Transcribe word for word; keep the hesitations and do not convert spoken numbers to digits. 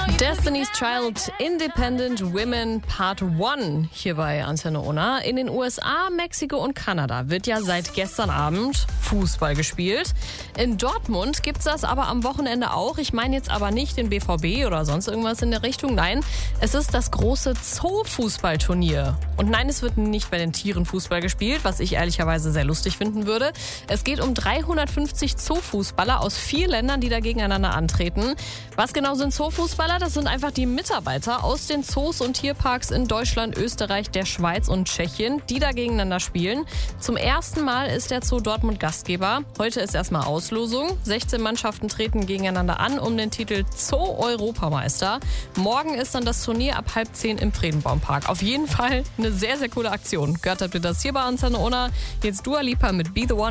Destiny's Child Independent Women Part eins hier bei Antenne Unna. In den U S A, Mexiko und Kanada wird ja seit gestern Abend Fußball gespielt. In Dortmund gibt's das aber am Wochenende auch. Ich meine jetzt aber nicht den B V B oder sonst irgendwas in der Richtung. Nein, es ist das große Zoo-Fußballturnier. Und nein, es wird nicht bei den Tieren Fußball gespielt, was ich ehrlicherweise sehr lustig finden würde. Es geht um dreihundertfünfzig Zoofußballer aus vier Ländern, die da gegeneinander antreten. Was genau sind Zoofußballer? Das sind einfach die Mitarbeiter aus den Zoos und Tierparks in Deutschland, Österreich, der Schweiz und Tschechien, die da gegeneinander spielen. Zum ersten Mal ist der Zoo Dortmund Gastgeber. Heute ist erstmal Auslosung. sechzehn Mannschaften treten gegeneinander an um den Titel Zoo-Europameister. Morgen ist dann das Turnier ab halb zehn im Friedenbaumpark. Auf jeden Fall eine sehr, sehr coole Aktion. Gehört habt ihr das hier bei Antenne Unna. Jetzt Dua Lipa mit Be The One.